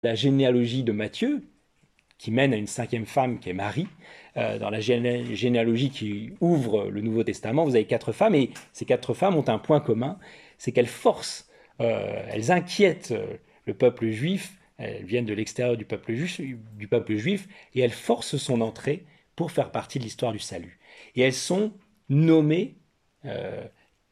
la généalogie de Matthieu, qui mène à une cinquième femme qui est Marie. Dans la généalogie qui ouvre le Nouveau Testament, vous avez 4 femmes, et ces 4 femmes ont un point commun, c'est qu'elles forcent, elles inquiètent le peuple juif, elles viennent de l'extérieur du peuple juif, et elles forcent son entrée pour faire partie de l'histoire du salut. Et elles sont nommées, euh,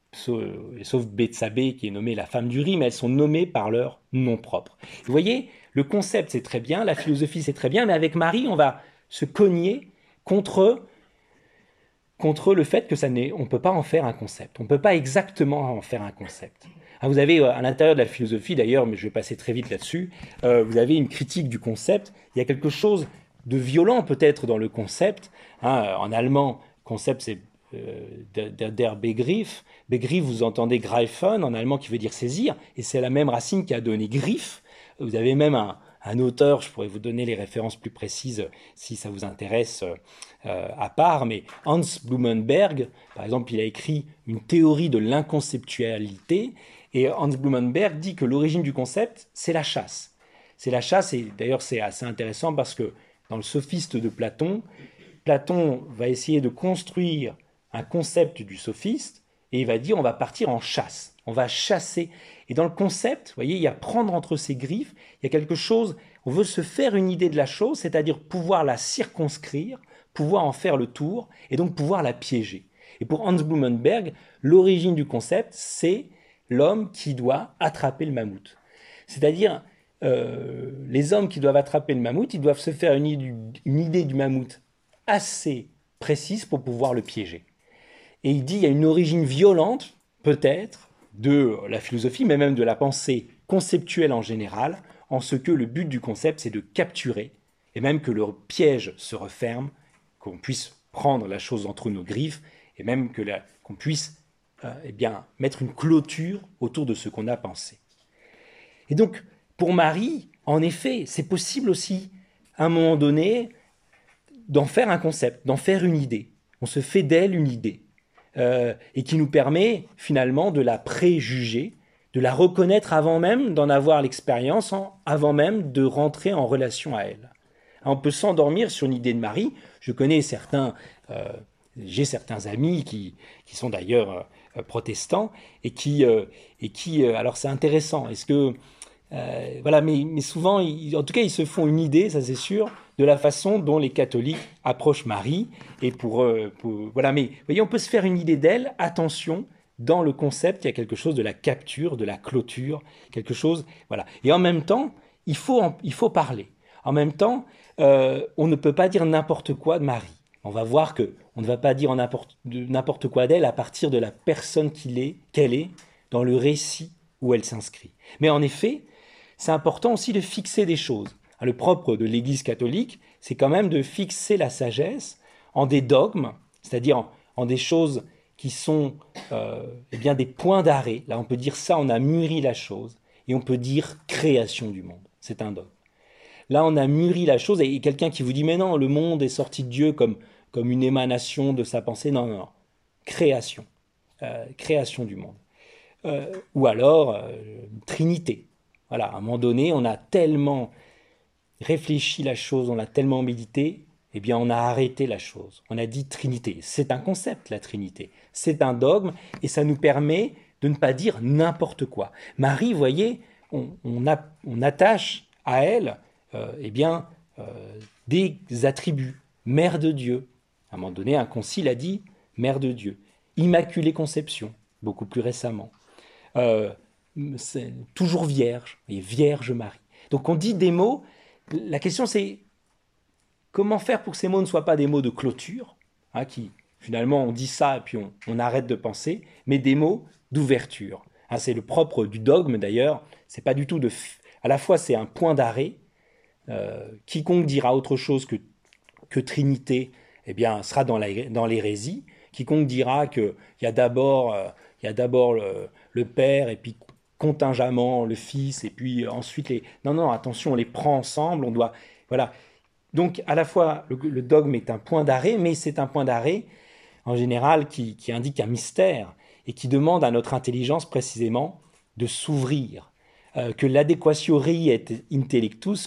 sauf Bethsabée qui est nommée la femme du riz, mais elles sont nommées par leur nom propre. Vous voyez, le concept c'est très bien, la philosophie c'est très bien, mais avec Marie on va se cogner contre, contre le fait que on ne peut pas en faire un concept. On ne peut pas exactement en faire un concept. Vous avez à l'intérieur de la philosophie, d'ailleurs, mais je vais passer très vite là-dessus, vous avez une critique du concept. Il y a quelque chose de violent peut-être dans le concept. En allemand, concept c'est der Begriff. Begriff, vous entendez greifen en allemand qui veut dire saisir, et c'est la même racine qui a donné griffe. Vous avez même un auteur, je pourrais vous donner les références plus précises si ça vous intéresse à part, mais Hans Blumenberg, par exemple, il a écrit une théorie de l'inconceptualité, et Hans Blumenberg dit que l'origine du concept, c'est la chasse. C'est la chasse, et d'ailleurs c'est assez intéressant parce que dans le sophiste de Platon, Platon va essayer de construire un concept du sophiste, et il va dire on va partir en chasse, on va chasser. Et dans le concept, vous voyez, il y a prendre entre ses griffes, il y a quelque chose, on veut se faire une idée de la chose, c'est-à-dire pouvoir la circonscrire, pouvoir en faire le tour, et donc pouvoir la piéger. Et pour Hans Blumenberg, l'origine du concept, c'est l'homme qui doit attraper le mammouth. C'est-à-dire, les hommes qui doivent attraper le mammouth, ils doivent se faire une idée du mammouth assez précise pour pouvoir le piéger. Et il dit il y a une origine violente, peut-être, de la philosophie, mais même de la pensée conceptuelle en général, en ce que le but du concept, c'est de capturer, et même que le piège se referme, qu'on puisse prendre la chose entre nos griffes, et même qu'on puisse eh bien, mettre une clôture autour de ce qu'on a pensé. Et donc, pour Marie, en effet, c'est possible aussi, à un moment donné, d'en faire un concept, d'en faire une idée. On se fait d'elle une idée. Et qui nous permet finalement de la préjuger, de la reconnaître avant même d'en avoir l'expérience, avant même de rentrer en relation à elle. On peut s'endormir sur une idée de Marie. Je connais j'ai certains amis qui sont d'ailleurs protestants et qui alors c'est intéressant. Est-ce que voilà, mais souvent, en tout cas, ils se font une idée, ça c'est sûr, de la façon dont les catholiques approchent Marie. Et voilà, mais vous voyez, on peut se faire une idée d'elle. Attention, dans le concept, il y a quelque chose de la capture, de la clôture, quelque chose, voilà. Et en même temps, il faut parler. En même temps, on ne peut pas dire n'importe quoi de Marie. On va voir que on ne va pas dire n'importe quoi d'elle à partir de la personne qu'elle est, dans le récit où elle s'inscrit. Mais en effet, c'est important aussi de fixer des choses. Le propre de l'Église catholique, c'est quand même de fixer la sagesse en des dogmes, c'est-à-dire en des choses qui sont eh bien des points d'arrêt. Là, on peut dire ça, on a mûri la chose, et on peut dire création du monde. C'est un dogme. Là, on a mûri la chose, et quelqu'un qui vous dit, mais non, le monde est sorti de Dieu comme une émanation de sa pensée. Non, non, non. Création. Création du monde. Ou alors, Trinité. Voilà, à un moment donné, on a tellement réfléchi la chose, on l'a tellement médité, eh bien, on a arrêté la chose. On a dit Trinité. C'est un concept, la Trinité. C'est un dogme, et ça nous permet de ne pas dire n'importe quoi. Marie, vous voyez, on attache à elle eh bien, euh, des attributs. Mère de Dieu. À un moment donné, un concile a dit Mère de Dieu. Immaculée Conception, beaucoup plus récemment. Euh, c'est toujours vierge, et Vierge Marie. Donc on dit des mots, la question c'est comment faire pour que ces mots ne soient pas des mots de clôture, qui finalement on dit ça et puis on arrête de penser, mais des mots d'ouverture. C'est le propre du dogme d'ailleurs, c'est pas du tout à la fois c'est un point d'arrêt, quiconque dira autre chose que Trinité, eh bien sera dans l'hérésie, quiconque dira qu'il y a d'abord le Père et puis contingemment le Fils et puis ensuite les... Non, non, attention, on les prend ensemble, on doit... Voilà. Donc à la fois le dogme est un point d'arrêt, mais c'est un point d'arrêt en général qui indique un mystère et qui demande à notre intelligence précisément de s'ouvrir. que l'adequatio rei et intellectus